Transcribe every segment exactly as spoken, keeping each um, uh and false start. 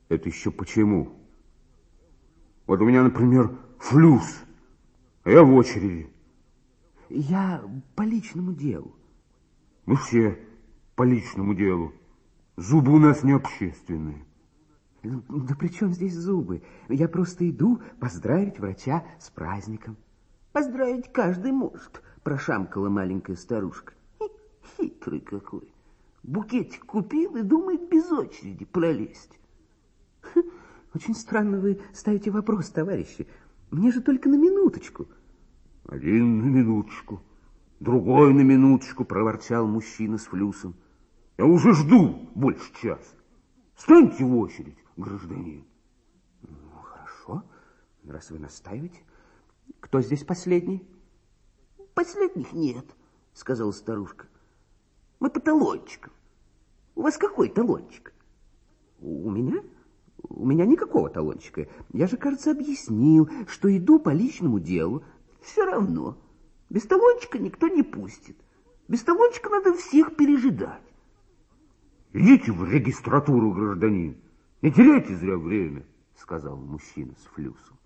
Это еще почему? Вот у меня, например, флюс, а я в очереди. Я по личному делу. Мы все по личному делу. Зубы у нас не общественные. Да при чем здесь зубы? Я просто иду поздравить врача с праздником. Поздравить каждый может, прошамкала маленькая старушка. Хитрый какой. Букетик купил и думает без очереди пролезть. Очень странно вы ставите вопрос, товарищи. Мне же только на минуточку. Один на минуточку, другой на минуточку, проворчал мужчина с флюсом. Я уже жду больше часа. Станьте в очередь, гражданин. Ну, хорошо, раз вы настаиваете. Кто здесь последний? Последних нет, сказала старушка. Мы по талончикам. У вас какой талончик? У меня? У меня никакого талончика. Я же, кажется, объяснил, что иду по личному делу. Все равно. Без талончика никто не пустит. Без талончика надо всех пережидать. Идите в регистратуру, гражданин. Не теряйте зря время, сказал мужчина с флюсом.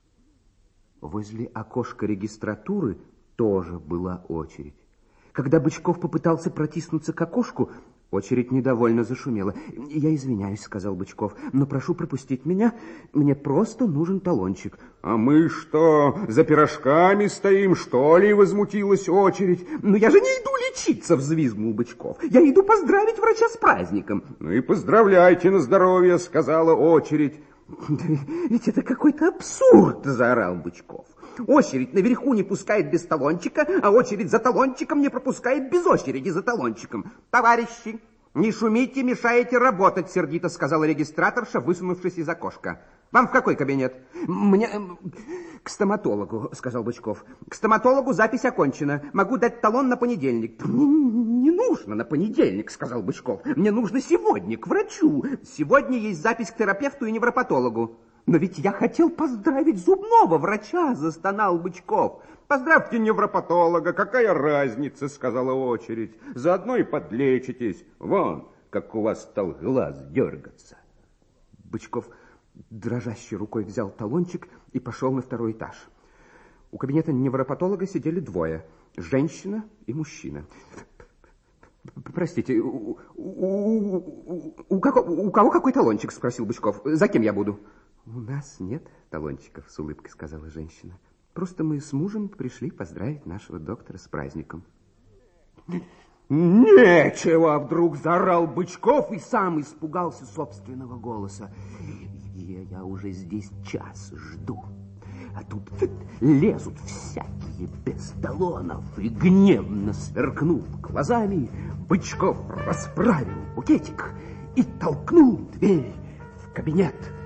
Возле окошка регистратуры тоже была очередь. Когда Бычков попытался протиснуться к окошку, очередь недовольно зашумела. «Я извиняюсь», — сказал Бычков, — «но прошу пропустить меня. Мне просто нужен талончик». «А мы что, за пирожками стоим, что ли?» — возмутилась очередь. «Но я же не иду лечиться», — взвизгнул Бычков. «Я иду поздравить врача с праздником». «Ну и поздравляйте на здоровье», — сказала очередь. «Да ведь это какой-то абсурд», — заорал Бычков. «Очередь наверху не пускает без талончика, а очередь за талончиком не пропускает без очереди за талончиком. Товарищи, не шумите, мешаете работать», — сердито сказала регистраторша, высунувшись из окошка. «Вам в какой кабинет?» «Мне к стоматологу», — сказал Бычков. «К стоматологу запись окончена. Могу дать талон на понедельник». «Не, не нужно на понедельник», — сказал Бычков. «Мне нужно сегодня, к врачу. Сегодня есть запись к терапевту и невропатологу». «Но ведь я хотел поздравить зубного врача», — застонал Бычков. «Поздравьте невропатолога, какая разница», — сказала очередь. «Заодно и подлечитесь. Вон, как у вас стал глаз дергаться». Бычков дрожащей рукой взял талончик и пошел на второй этаж. У кабинета невропатолога сидели двое — женщина и мужчина. «Простите, у, у, у, у, како, у кого какой талончик?» — спросил Бычков. «За кем я буду?» «У нас нет талончиков», — с улыбкой сказала женщина. «Просто мы с мужем пришли поздравить нашего доктора с праздником». «Нечего!» — вдруг заорал Бычков и сам испугался собственного голоса. Я, я уже здесь час жду, а тут лезут всякие без талонов. И гневно сверкнув глазами, Бычков расправил букетик и толкнул дверь в кабинет.